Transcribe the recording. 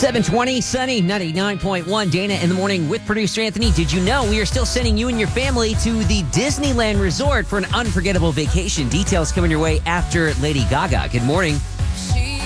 720, sunny, 99.1. Dana in the morning with producer Anthony. Did you know we are still sending you and your family to the Disneyland Resort for an unforgettable vacation? Details coming your way after Lady Gaga. Good morning.